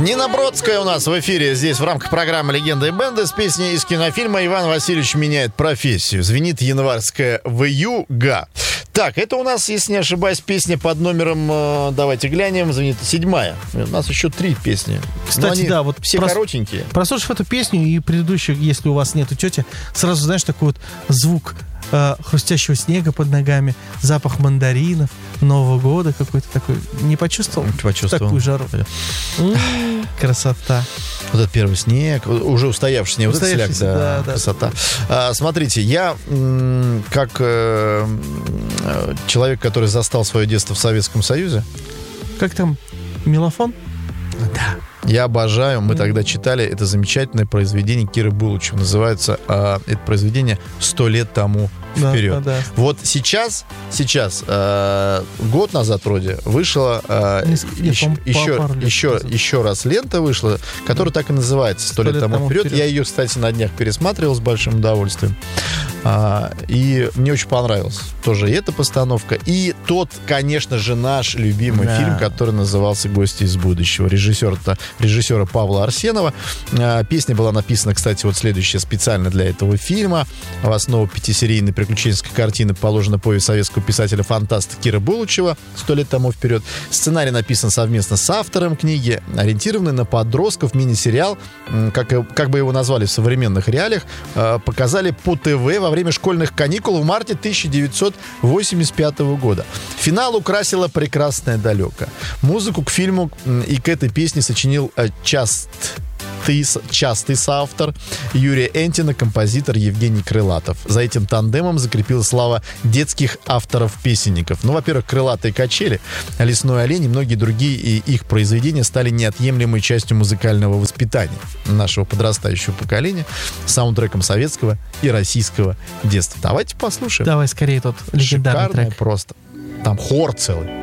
Нина Бродская у нас в эфире здесь в рамках программы «Легенда и бенды» с песней из кинофильма «Иван Васильевич меняет профессию». Звенит январская вьюга. Так, это у нас, если не ошибаюсь, песня под номером, давайте глянем, звенит 7-я. У нас еще 3 песни. Кстати, да, вот все коротенькие. Прослушав эту песню и предыдущую, если у вас нету тети, сразу знаешь такой вот звук хрустящего снега под ногами, запах мандаринов, Нового года какой-то такой. Не почувствовал? Почувствовал. Такую жару. Красота. Вот этот первый снег, уже устоявшийся снег, вот этот сляг, да, красота. Смотрите, я как человек, который застал свое детство в Советском Союзе. Как там? Мелофон? Да. Я обожаю, мы тогда читали это замечательное произведение Киры Булычевой. Называется это произведение «100 лет тому вперед». Да. Вот сейчас, год назад вроде, вышла еще раз лента вышла, которая так и называется «100 лет тому вперед». Я ее, кстати, на днях пересматривал с большим удовольствием. И мне очень понравилась тоже и эта постановка, и тот, конечно же, наш любимый фильм, который назывался «Гости из будущего». Режиссера Павла Арсенова. Песня была написана, кстати, вот следующая специально для этого фильма. В основу 5-серийной приключенческой картины положена повесть советского писателя-фантаста Киры Булычева «100 лет тому вперед». Сценарий написан совместно с автором книги, ориентированный на подростков, мини-сериал, как бы его назвали в современных реалиях, показали по ТВ во время школьных каникул в марте 1985 года. Финал украсила «Прекрасное далеко». Музыку к фильму и к этой песне сочинил частый соавтор Юрия Энтина, композитор Евгений Крылатов. За этим тандемом закрепилась слава детских авторов-песенников. Ну, во-первых, «Крылатые качели», «Лесной олень» и многие другие их произведения стали неотъемлемой частью музыкального воспитания нашего подрастающего поколения, саундтреком советского и российского детства. Давайте послушаем. Давай скорее тот легендарный трек. Шикарный просто. Там хор целый.